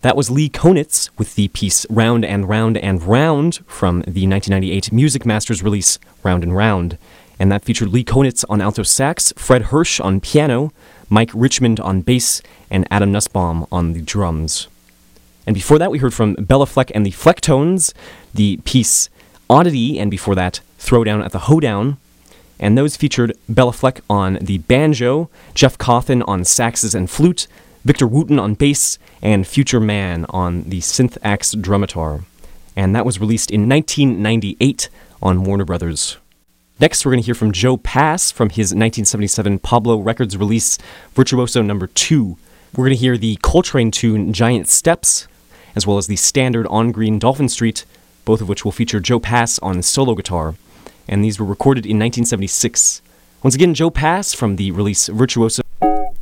That was Lee Konitz with the piece Round and Round and Round from the 1998 Music Masters release Round and Round. And that featured Lee Konitz on alto sax, Fred Hirsch on piano, Mike Richmond on bass, and Adam Nussbaum on the drums. And before that, we heard from Bella Fleck and the Flecktones, the piece Oddity, and before that, Throwdown at the Hoedown. And those featured Bella Fleck on the banjo, Jeff Cawthon on saxes and flute, Victor Wooten on bass, and Future Man on the synth axe drumatar. And that was released in 1998 on Warner Brothers. Next, we're going to hear from Joe Pass from his 1977 Pablo Records release, Virtuoso No. 2. We're going to hear the Coltrane tune Giant Steps, as well as the standard On Green Dolphin Street, both of which will feature Joe Pass on solo guitar. And these were recorded in 1976. Once again, Joe Pass from the release Virtuoso.